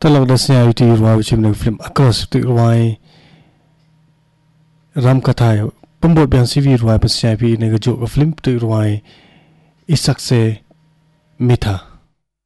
Talak da siya iti ruwa wichim nag film across ti ruwai ram kathay pambot biang CV ruwai pa siya pi nag jo film ti ruwai isak se mitha